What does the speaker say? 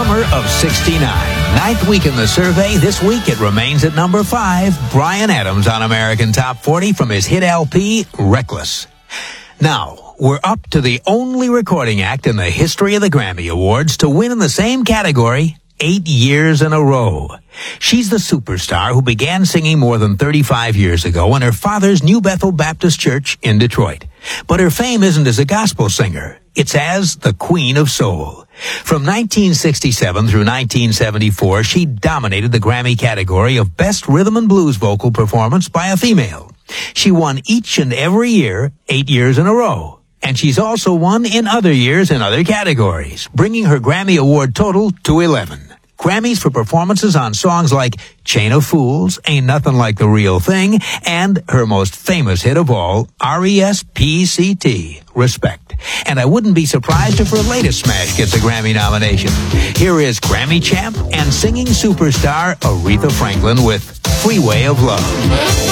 summer of '69. Ninth week in the survey. This week it remains at number 5. Bryan Adams on American Top 40 from his hit LP, Reckless. Now, we're up to the only recording act in the history of the Grammy Awards to win in the same category 8 years in a row. She's the superstar who began singing more than 35 years ago in her father's New Bethel Baptist Church in Detroit. But her fame isn't as a gospel singer. It's as the Queen of Soul. From 1967 through 1974, she dominated the Grammy category of Best Rhythm and Blues Vocal Performance by a Female. She won each and every year, 8 years in a row. And she's also won in other years in other categories, bringing her Grammy Award total to 11. Grammys for performances on songs like Chain of Fools, Ain't Nothing Like the Real Thing, and her most famous hit of all, R.E.S.P.C.T., Respect. And I wouldn't be surprised if her latest smash gets a Grammy nomination. Here is Grammy champ and singing superstar Aretha Franklin with Freeway of Love.